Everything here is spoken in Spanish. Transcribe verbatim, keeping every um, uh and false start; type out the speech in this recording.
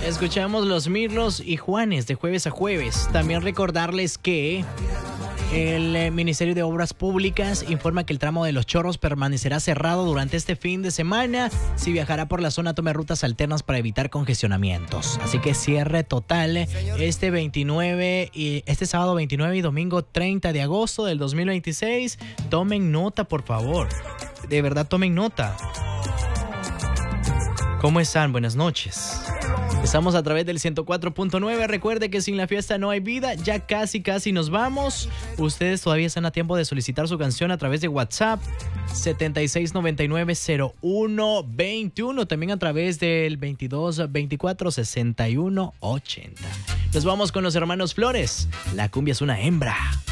Escuchamos Los Mirlos y Juanes de jueves a jueves. También recordarles que el Ministerio de Obras Públicas informa que el tramo de Los Chorros permanecerá cerrado durante este fin de semana. Si viajará por la zona, tome rutas alternas para evitar congestionamientos. Así que cierre total este veintinueve y este sábado veintinueve y domingo treinta de agosto del dos mil veintiséis. Tomen nota, por favor. De verdad, tomen nota. ¿Cómo están? Buenas noches. Estamos a través del ciento cuatro punto nueve. Recuerde que sin la fiesta no hay vida. Ya casi, casi nos vamos. Ustedes todavía están a tiempo de solicitar su canción a través de WhatsApp setenta y seis noventa y nueve cero uno veintiuno. También a través del veintidós veinticuatro sesenta y uno ochenta. Nos vamos con los hermanos Flores. La cumbia es una hembra.